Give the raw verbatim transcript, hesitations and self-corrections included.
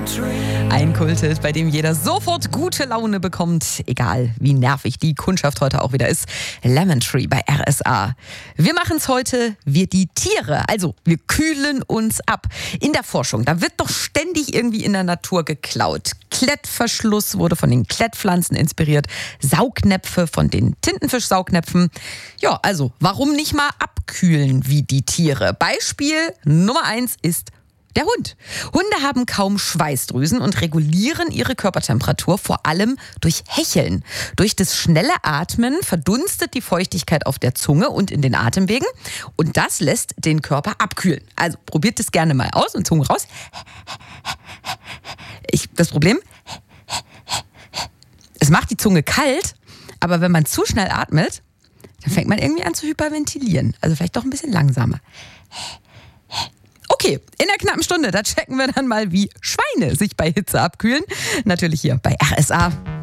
Ein Kulthit, bei dem jeder sofort gute Laune bekommt, egal wie nervig die Kundschaft heute auch wieder ist. Lemon Tree bei R S A. Wir machen es heute, wir die Tiere, also wir kühlen uns ab. In der Forschung, da wird doch ständig irgendwie in der Natur geklaut. Klettverschluss wurde von den Klettpflanzen inspiriert, Saugnäpfe von den Tintenfisch-Saugnäpfen. Ja, also warum nicht mal abkühlen wie die Tiere? Beispiel Nummer eins ist der Hund. Hunde haben kaum Schweißdrüsen und regulieren ihre Körpertemperatur vor allem durch Hecheln. Durch das schnelle Atmen verdunstet die Feuchtigkeit auf der Zunge und in den Atemwegen und das lässt den Körper abkühlen. Also probiert es gerne mal aus und Zunge raus. Ich, das Problem, es macht die Zunge kalt, aber wenn man zu schnell atmet, dann fängt man irgendwie an zu hyperventilieren. Also vielleicht doch ein bisschen langsamer. Okay, in der knappen Stunde, da checken wir dann mal, wie Schweine sich bei Hitze abkühlen. Natürlich hier bei R S A.